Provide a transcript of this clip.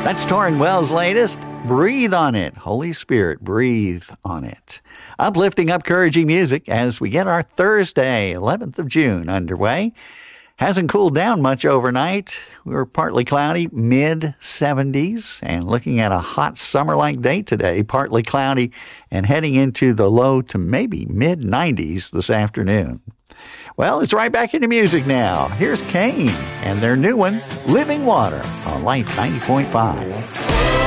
That's Torrin Wells' latest. Breathe on it. Holy Spirit, breathe on it. Uplifting, encouraging music as we get our Thursday, 11th of June underway. Hasn't cooled down much overnight. We were partly cloudy, mid-70s, and looking at a hot summer-like day today, partly cloudy and heading into the low to maybe mid-90s this afternoon. Well, it's right back into music now. Here's Kane and their new one, Living Water, on Life 90.5.